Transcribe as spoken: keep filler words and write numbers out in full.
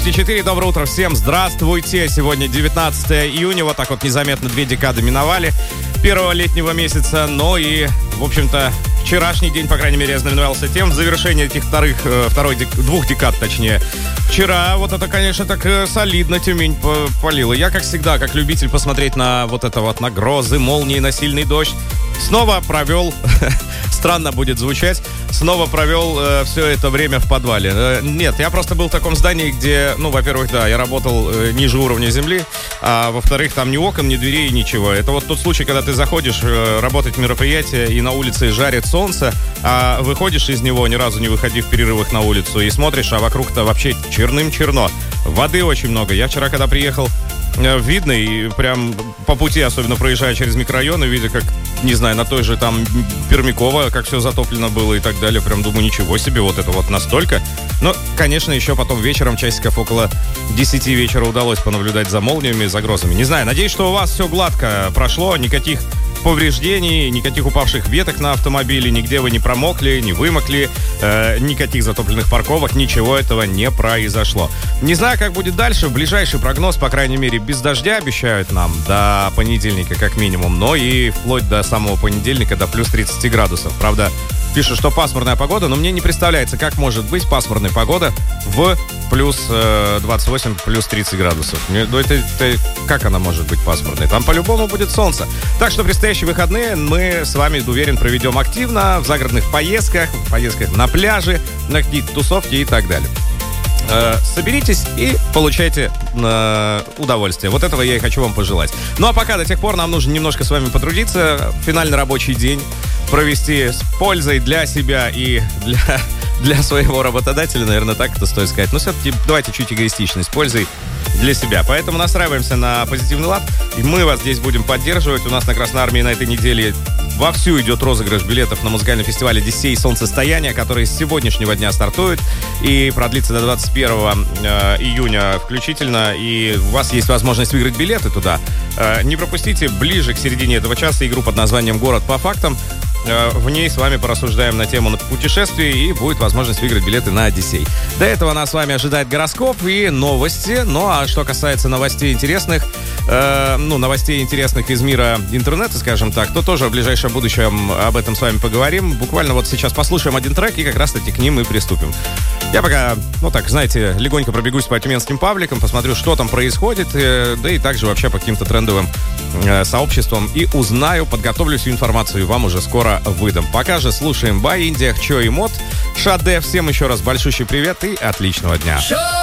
четыре. Доброе утро всем, здравствуйте. Сегодня девятнадцатое июня, вот так вот незаметно две декады миновали первого летнего месяца. Но и, в общем-то, вчерашний день, по крайней мере, знаменовался тем, в завершении этих вторых, второй, двух декад, точнее. Вчера, вот это, конечно, так солидно Тюмень полила. Я, как всегда, как любитель посмотреть на вот это вот, на грозы, молнии, на сильный дождь, снова провел, странно будет звучать, снова провел э, все это время в подвале. Э, нет, я просто был в таком здании, где, ну, во-первых, да, я работал э, ниже уровня земли, а во-вторых, там ни окон, ни дверей, ничего. Это вот тот случай, когда ты заходишь э, работать в мероприятие, и на улице жарит солнце, а выходишь из него, ни разу не выходив в перерывах на улицу, и смотришь, а вокруг-то вообще черным-черно. Воды очень много. Я вчера, когда приехал, видно, и прям по пути, особенно проезжая через микрорайоны, видя, как, не знаю, на той же там Пермякова, как все затоплено было и так далее, прям думаю, ничего себе, вот это вот настолько. Но, конечно, еще потом вечером, часиков около десяти вечера удалось понаблюдать за молниями, за грозами. Не знаю, надеюсь, что у вас все гладко прошло, никаких повреждений, никаких упавших веток на автомобиле, нигде вы не промокли, не вымокли, э, никаких затопленных парковок, ничего этого не произошло. Не знаю, как будет дальше. В ближайший прогноз, по крайней мере, без дождя обещают нам до понедельника как минимум, но и вплоть до самого понедельника до плюс тридцати градусов. Правда, пишут, что пасмурная погода, но мне не представляется, как может быть пасмурная погода в плюс э, двадцать восемь, плюс тридцать градусов. Ну, это, это, как она может быть пасмурной? Там по-любому будет солнце. Так что предстоящие выходные мы с вами, уверен, проведем активно в загородных поездках, поездках на пляже, на какие-то тусовки и так далее. Э, соберитесь и получайте э, удовольствие. Вот этого я и хочу вам пожелать. Ну а пока, до тех пор, нам нужно немножко с вами потрудиться. Финальный рабочий день провести с пользой для себя и для, для своего работодателя, наверное, так это стоит сказать. Но все-таки давайте чуть эгоистично, с пользой для себя. Поэтому настраиваемся на позитивный лад, и мы вас здесь будем поддерживать. У нас на Красной Армии на этой неделе вовсю идет розыгрыш билетов на музыкальный фестиваль «Одиссей. Солнцестояние», который с сегодняшнего дня стартует и продлится до двадцать первого июня включительно. И у вас есть возможность выиграть билеты туда. Не пропустите, ближе к середине этого часа игру под названием «Город по фактам». В ней с вами порассуждаем на тему путешествий, и будет возможность выиграть билеты на «Одиссей». До этого нас с вами ожидает гороскоп и новости. Ну, а что касается новостей интересных, э, ну, новостей интересных из мира интернета, скажем так, то тоже в ближайшем будущем об этом с вами поговорим. Буквально вот сейчас послушаем один трек, и как раз-таки к ним и приступим. Я пока, ну так, знаете, легонько пробегусь по тюменским пабликам, посмотрю, что там происходит, э, да и также вообще по каким-то трендовым э, сообществам, и узнаю, подготовлю всю информацию, и вам уже скоро выдам. Пока же слушаем Бай, Индия, Хчо и Мод, Шаде. Всем еще раз большущий привет и отличного дня.